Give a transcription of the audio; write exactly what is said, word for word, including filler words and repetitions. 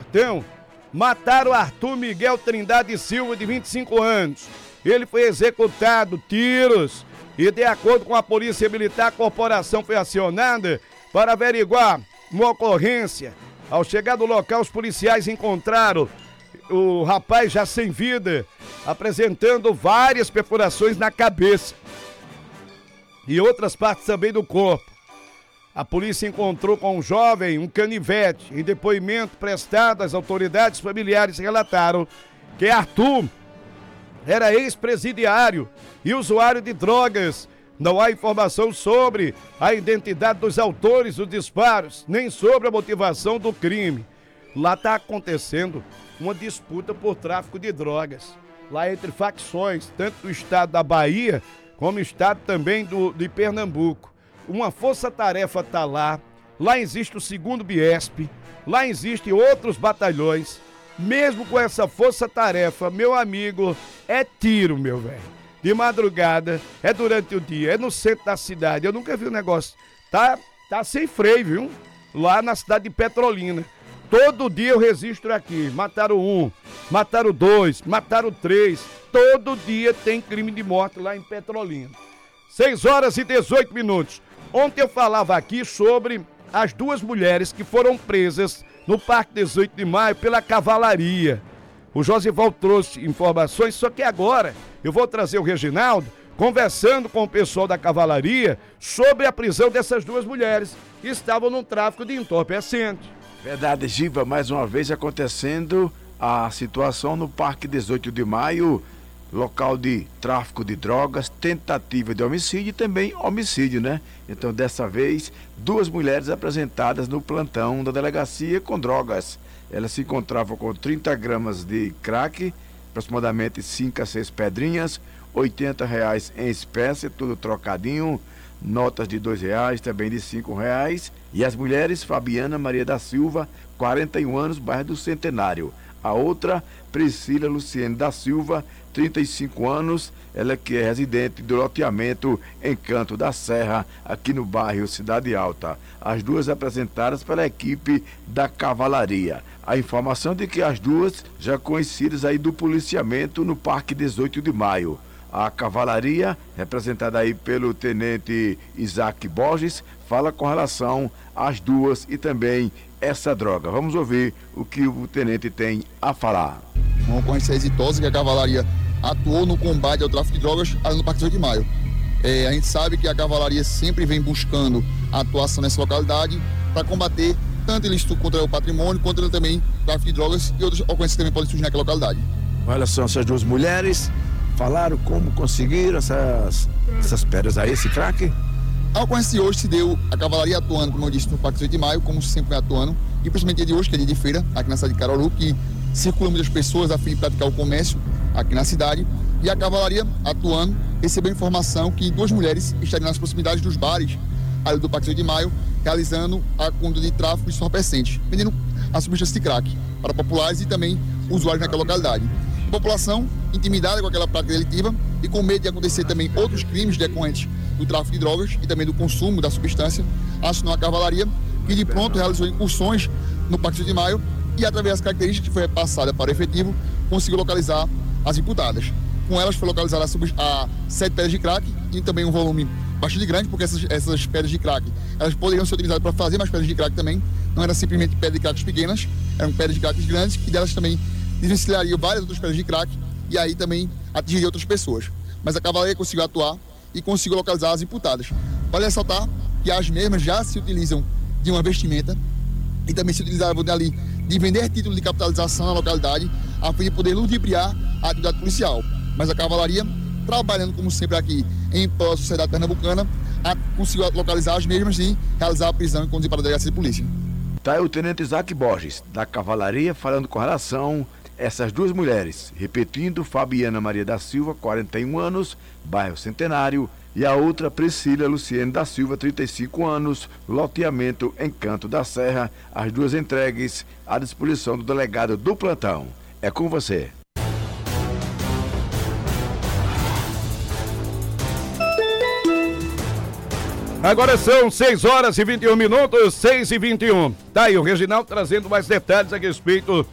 Sertão, mataram Arthur Miguel Trindade Silva, de vinte e cinco anos. Ele foi executado, tiros, e de acordo com a Polícia Militar, a corporação foi acionada para averiguar uma ocorrência. Ao chegar do local, os policiais encontraram o rapaz já sem vida, apresentando várias perfurações na cabeça e outras partes também do corpo. A polícia encontrou com o jovem um canivete. Em depoimento prestado, as autoridades familiares relataram que Arthur era ex-presidiário e usuário de drogas. Não há informação sobre a identidade dos autores dos disparos, nem sobre a motivação do crime. Lá está acontecendo uma disputa por tráfico de drogas, lá entre facções, tanto do estado da Bahia, como o estado também do, de Pernambuco. Uma força-tarefa está lá, lá existe o segundo Biesp, lá existem outros batalhões. Mesmo com essa força-tarefa, meu amigo, é tiro, meu velho. De madrugada, é durante o dia, é no centro da cidade. Eu nunca vi um negócio. Tá, tá sem freio, viu? Lá na cidade de Petrolina. Todo dia eu registro aqui. Mataram um, mataram dois, mataram três. Todo dia tem crime de morte lá em Petrolina. seis horas e dezoito minutos. Ontem eu falava aqui sobre as duas mulheres que foram presas no Parque dezoito de maio pela cavalaria. O Josival trouxe informações, só que agora eu vou trazer o Reginaldo conversando com o pessoal da cavalaria sobre a prisão dessas duas mulheres que estavam no tráfico de entorpecentes. Verdade, Giva, mais uma vez acontecendo a situação no Parque dezoito de maio, local de tráfico de drogas, tentativa de homicídio e também homicídio, né? Então, dessa vez, duas mulheres apresentadas no plantão da delegacia com drogas. Elas se encontravam com trinta gramas de crack, aproximadamente cinco a seis pedrinhas, oitenta reais em espécie, tudo trocadinho, notas de dois reais, também de cinco reais. E as mulheres, Fabiana Maria da Silva, quarenta e um anos, bairro do Centenário. A outra, Priscila Luciene da Silva, trinta e cinco anos, ela que é residente do loteamento Encanto da Serra, aqui no bairro Cidade Alta. As duas apresentadas pela equipe da cavalaria. A informação de que as duas já conhecidas aí do policiamento no Parque dezoito de maio. A cavalaria, representada aí pelo tenente Isaac Borges, fala com relação às duas e também essa droga. Vamos ouvir o que o tenente tem a falar. Uma ocorrência exitosa que a cavalaria atuou no combate ao tráfico de drogas ali no Parque dezoito de maio. É, a gente sabe que a cavalaria sempre vem buscando a atuação nessa localidade para combater tanto ilícito contra o patrimônio, quanto também tráfico de drogas e outras ocorrências que também podem surgir naquela localidade. Com relação a essas duas mulheres, falaram como conseguiram essas, essas pedras aí, esse crack? A ocorrência de hoje se deu a cavalaria atuando, como eu disse, no Parque dezoito de maio, como sempre vem atuando, e principalmente dia de hoje, que é dia de feira, aqui na cidade de Caruaru, que circulam muitas pessoas a fim de praticar o comércio aqui na cidade, e a cavalaria atuando recebeu informação que duas mulheres estariam nas proximidades dos bares ali do Parque dezoito de maio, realizando a conduta de tráfico de entorpecentes, vendendo a substância de crack para populares e também usuários naquela localidade. A população intimidada com aquela prática delitiva e com medo de acontecer também outros crimes decorrentes do tráfico de drogas e também do consumo da substância, acionou a cavalaria, que de pronto realizou incursões no Parque dezoito de maio e, através das características que foi passada para o efetivo, conseguiu localizar as imputadas. Com elas foi localizada a, a sete pedras de crack e também um volume bastante grande, porque essas, essas pedras de crack elas poderiam ser utilizadas para fazer mais pedras de crack também. Não eram simplesmente pedras de crack pequenas, eram pedras de crack grandes, que delas também desvencilhariam várias outras pedras de crack e aí também atingiria outras pessoas. Mas a cavalaria conseguiu atuar e conseguiu localizar as imputadas. Vale ressaltar que as mesmas já se utilizam de uma vestimenta e também se utilizavam ali de vender título de capitalização na localidade a fim de poder ludibriar a atividade policial. Mas a cavalaria, trabalhando como sempre aqui em prol da sociedade pernambucana, a, conseguiu localizar as mesmas e realizar a prisão e conduzir para a delegacia de polícia. Tá aí o tenente Isaac Borges, da cavalaria, falando com relação a essas duas mulheres. Repetindo, Fabiana Maria da Silva, quarenta e um anos, bairro Centenário, e a outra, Priscila Luciene da Silva, trinta e cinco anos, loteamento Encanto da Serra, as duas entregues à disposição do delegado do plantão. É com você. Agora são seis horas e vinte e um minutos, seis e vinte e um. Tá aí o Reginaldo trazendo mais detalhes a respeito